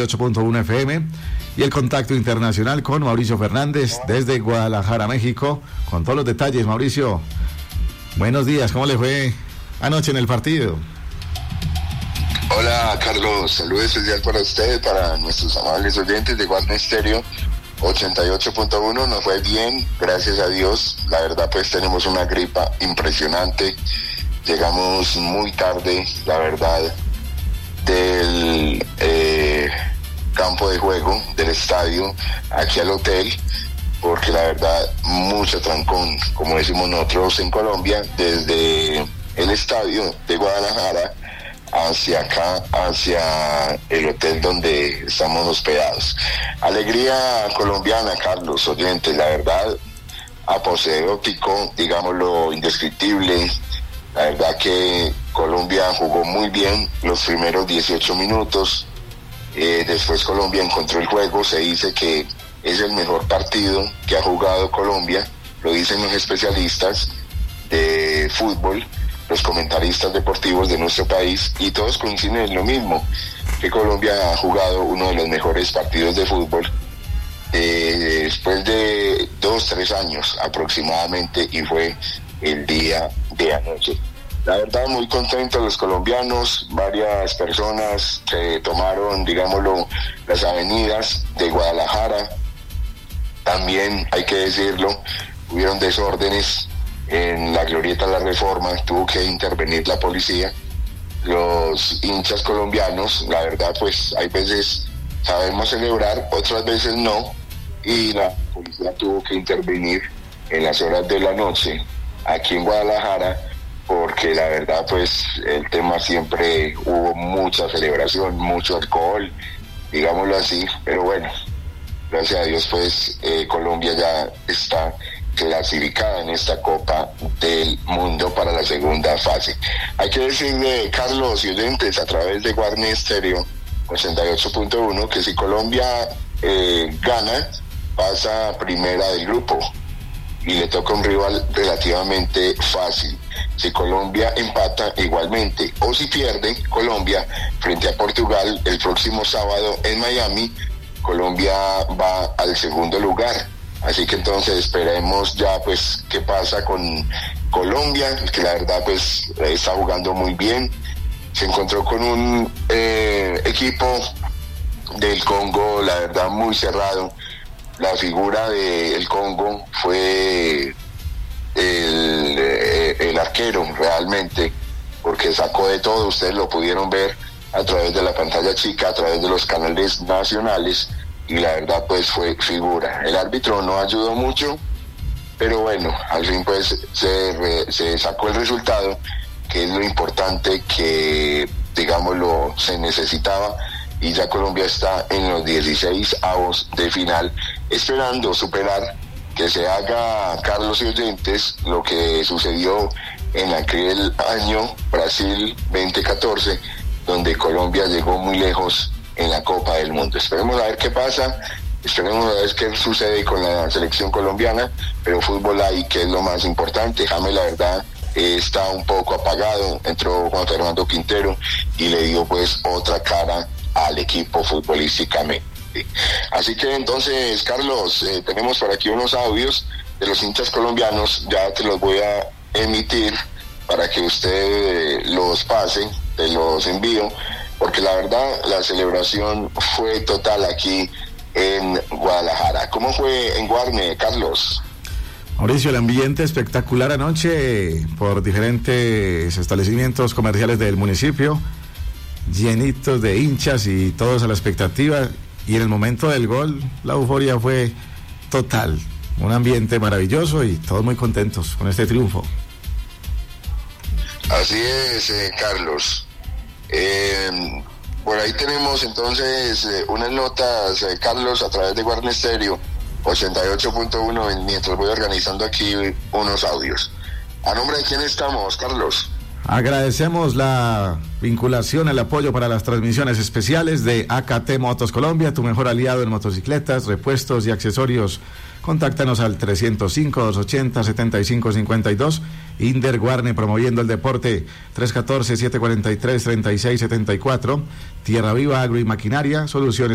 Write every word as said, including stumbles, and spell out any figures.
ocho punto uno F M, y el contacto internacional con Mauricio Fernández desde Guadalajara, México, con todos los detalles. Mauricio, buenos días, ¿cómo le fue anoche en el partido? Hola Carlos, saludos especial para ustedes, para nuestros amables oyentes de Guarne Estéreo ochenta y ocho punto uno. Nos fue bien, gracias a Dios. La verdad pues tenemos una gripa impresionante, llegamos muy tarde, la verdad, del eh, campo de juego, del estadio, aquí al hotel, porque la verdad mucho trancón, como decimos nosotros en Colombia, desde el estadio de Guadalajara hacia acá, hacia el hotel donde estamos hospedados. Alegría colombiana, Carlos, oyentes, la verdad, apoteótico, digámoslo, indescriptible. La verdad que Colombia jugó muy bien los primeros dieciocho minutos, eh, después Colombia encontró el juego, se dice que es el mejor partido que ha jugado Colombia, lo dicen los especialistas de fútbol, los comentaristas deportivos de nuestro país, y todos coinciden en lo mismo, que Colombia ha jugado uno de los mejores partidos de fútbol eh, después de dos, tres años aproximadamente, y fue el día de anoche. La verdad, muy contentos los colombianos, varias personas que tomaron, digámoslo, las avenidas de Guadalajara. También hay que decirlo, hubieron desórdenes en la glorieta de la Reforma, tuvo que intervenir la policía. Los hinchas colombianos, la verdad, pues hay veces sabemos celebrar, otras veces no, y la policía tuvo que intervenir en las horas de la noche aquí en Guadalajara, porque la verdad pues el tema siempre hubo mucha celebración, mucho alcohol, digámoslo así, pero bueno, gracias a Dios pues eh, Colombia ya está clasificada en esta Copa del Mundo para la segunda fase. Hay que decirle, Carlos y oyentes, a través de Guarne Estéreo ochenta y ocho punto uno, que si Colombia eh, gana, pasa a primera del grupo y le toca un rival relativamente fácil. Si Colombia empata, igualmente, o si pierde Colombia frente a Portugal el próximo sábado en Miami, Colombia va al segundo lugar. Así que entonces esperemos ya pues qué pasa con Colombia, que la verdad pues está jugando muy bien. Se encontró con un eh, equipo del Congo, la verdad muy cerrado. La figura del Congo fue el, el arquero realmente, porque sacó de todo, ustedes lo pudieron ver a través de la pantalla chica, a través de los canales nacionales, y la verdad pues fue figura. El árbitro no ayudó mucho, pero bueno, al fin pues se, re, se sacó el resultado, que es lo importante que, digámoslo, se necesitaba, y ya Colombia está en los dieciséis avos de final, esperando superar, que se haga, Carlos y oyentes, lo que sucedió en aquel año Brasil veinte catorce, donde Colombia llegó muy lejos en la Copa del Mundo. Esperemos a ver qué pasa, esperemos a ver qué sucede con la selección colombiana, pero fútbol hay, que es lo más importante. James, la verdad, eh, está un poco apagado, entró Juan Fernando Quintero y le dio pues otra cara al equipo futbolísticamente. Así que entonces, Carlos, eh, tenemos por aquí unos audios de los hinchas colombianos, ya te los voy a emitir para que usted eh, los pase, te los envío, porque la verdad la celebración fue total aquí en Guadalajara. ¿Cómo fue en Guarne, Carlos? Mauricio, el ambiente espectacular anoche por diferentes establecimientos comerciales del municipio, llenitos de hinchas y todos a la expectativa, y en el momento del gol la euforia fue total, un ambiente maravilloso y todos muy contentos con este triunfo. Así es, eh, Carlos. Eh, por ahí tenemos entonces eh, unas notas, eh, Carlos, a través de Guarne Estéreo ochenta y ocho punto uno, mientras voy organizando aquí unos audios. ¿A nombre de quién estamos, Carlos? Agradecemos la vinculación, el apoyo para las transmisiones especiales de A K T Motos Colombia, tu mejor aliado en motocicletas, repuestos y accesorios. Contáctanos al trescientos cinco, doscientos ochenta, setenta y cinco cincuenta y dos. Inder Guarne, promoviendo el deporte, tres uno cuatro, siete cuatro tres, tres seis siete cuatro. Tierra Viva Agro y Maquinaria, soluciones